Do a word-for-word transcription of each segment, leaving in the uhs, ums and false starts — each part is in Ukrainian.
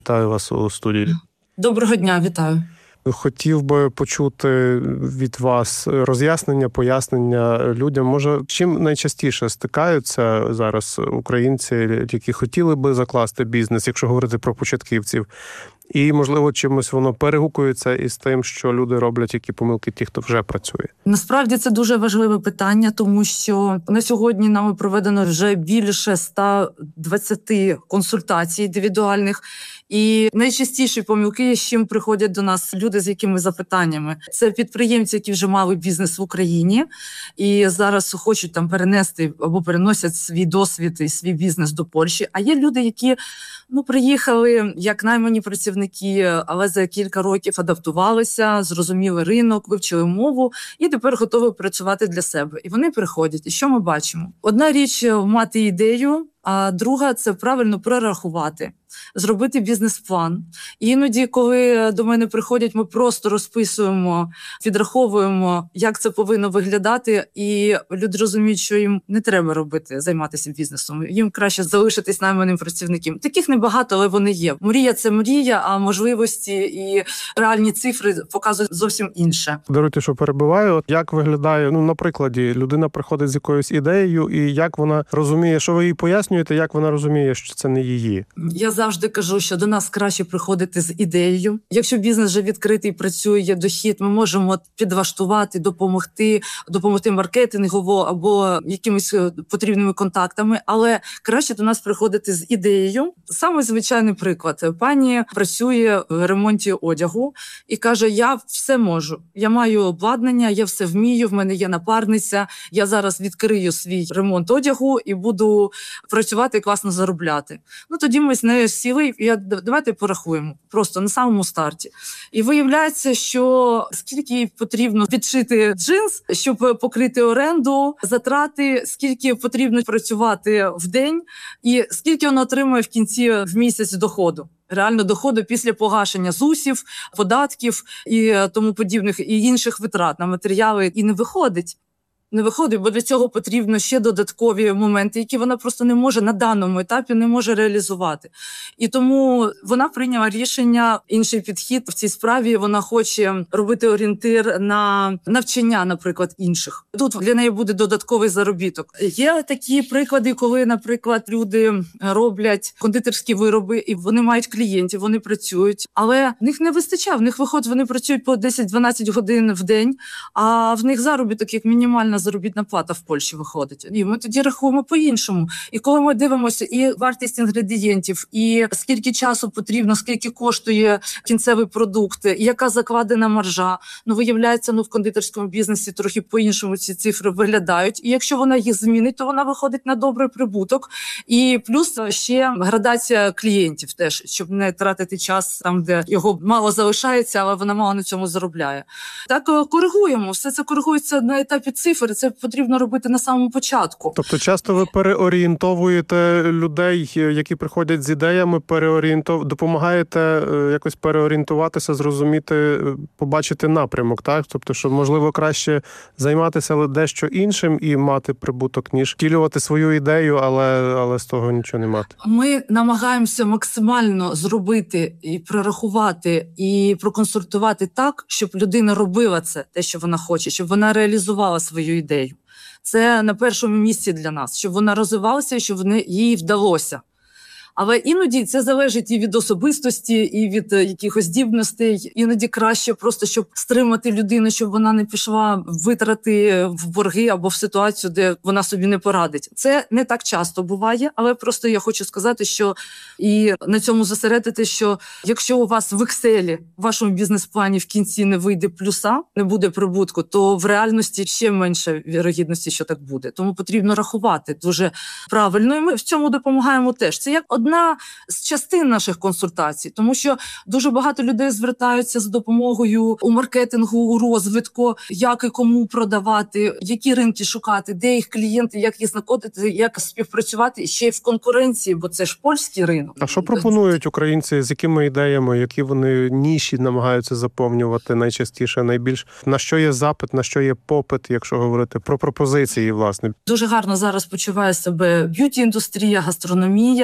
Вітаю вас у студії. Доброго дня, вітаю. Хотів би почути від вас роз'яснення, пояснення людям. Може, чим найчастіше стикаються зараз українці, які хотіли би закласти бізнес, якщо говорити про початківців? І, можливо, чимось воно перегукується із тим, що люди роблять, які помилки ті, хто вже працює? Насправді це дуже важливе питання, тому що на сьогодні нами проведено вже більше ста двадцяти консультацій індивідуальних. І найчастіші помилки, з чим приходять до нас люди з якими запитаннями. Це підприємці, які вже мали бізнес в Україні і зараз хочуть там перенести або переносять свій досвід і свій бізнес до Польщі. А є люди, які ну, приїхали як наймані працівники, але за кілька років адаптувалися, зрозуміли ринок, вивчили мову і тепер готові працювати для себе. І вони приходять. І що ми бачимо? Одна річ – мати ідею, а друга – це правильно прорахувати, зробити бізнес-план. І іноді, коли до мене приходять, ми просто розписуємо, відраховуємо, як це повинно виглядати, і люди розуміють, що їм не треба робити, займатися бізнесом. Їм краще залишитись найманим працівником. Таких небагато, але вони є. Мрія – це мрія, а можливості і реальні цифри показують зовсім інше. Даруйте, що перебиваю. Як виглядає, ну, на прикладі, людина приходить з якоюсь ідеєю, і як вона розуміє, що ви їй пояснюєте, як вона розуміє, що це не її? Я завжди кажу, що до нас краще приходити з ідеєю. Якщо бізнес вже відкритий, працює, є дохід, ми можемо підлаштувати, допомогти, допомогти маркетингово або якимись потрібними контактами, але краще до нас приходити з ідеєю. Саме звичайний приклад. Пані працює в ремонті одягу і каже, я все можу. Я маю обладнання, я все вмію, в мене є напарниця, я зараз відкрию свій ремонт одягу і буду працювати і класно заробляти. Ну, тоді ми з нею сіли, і я, давайте порахуємо, просто на самому старті. І виявляється, що скільки їй потрібно підшити джинс, щоб покрити оренду, затрати, скільки потрібно працювати в день, і скільки вона отримує в кінці в місяць доходу. Реально доходу після погашення ЗУСів, податків і тому подібних, і інших витрат на матеріали. І не виходить. Не виходить, бо для цього потрібно ще додаткові моменти, які вона просто не може на даному етапі не може реалізувати. І тому вона прийняла рішення, інший підхід в цій справі. Вона хоче робити орієнтир на навчання, наприклад, інших. Тут для неї буде додатковий заробіток. Є такі приклади, коли, наприклад, люди роблять кондитерські вироби, і вони мають клієнтів, вони працюють, але в них не вистачає, в них виходить, вони працюють по десять-дванадцять годин в день, а в них заробіток як мінімальна заробітна плата в Польщі виходить. І ми тоді рахуємо по-іншому. І коли ми дивимося і вартість інгредієнтів, і скільки часу потрібно, скільки коштує кінцевий продукт, і яка закладена маржа, ну, виявляється, ну, в кондитерському бізнесі трохи по-іншому ці цифри виглядають. І якщо вона їх змінить, то вона виходить на добрий прибуток. І плюс ще градація клієнтів теж, щоб не тратити час там, де його мало залишається, але вона мало на цьому заробляє. Так коригуємо. Все це коригується на етапі цифр. Це потрібно робити на самому початку. Тобто часто ви переорієнтовуєте людей, які приходять з ідеями, переорієнтов... допомагаєте якось переорієнтуватися, зрозуміти, побачити напрямок, так? Тобто, що, можливо, краще займатися але дещо іншим і мати прибуток, ніж втілювати свою ідею, але, але з того нічого не мати. Ми намагаємося максимально зробити і прорахувати, і проконсультувати так, щоб людина робила це, те, що вона хоче, щоб вона реалізувала свою ідею. Це на першому місці для нас, щоб вона розвивалася і щоб їй вдалося. Але іноді це залежить і від особистості, і від якихось здібностей. Іноді краще просто, щоб стримати людину, щоб вона не пішла в витрати, в борги або в ситуацію, де вона собі не порадить. Це не так часто буває, але просто я хочу сказати, що і на цьому зосередити, що якщо у вас в Excel, в вашому бізнес-плані в кінці не вийде плюса, не буде прибутку, то в реальності ще менше вірогідності, що так буде. Тому потрібно рахувати дуже правильно, і ми в цьому допомагаємо теж. Це як одна з частин наших консультацій, тому що дуже багато людей звертаються за допомогою у маркетингу, у розвитку, як і кому продавати, які ринки шукати, де їх клієнти, як їх знаходити, як співпрацювати ще й в конкуренції, бо це ж польський ринок. А що пропонують українці, з якими ідеями, які вони ніші намагаються заповнювати найчастіше, найбільш? На що є запит, на що є попит, якщо говорити про пропозиції, власне? Дуже гарно зараз почуває себе б'юті-індустрія, гастрономія.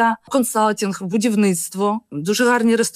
консалтинг, будівництво, дуже гарні ресторани.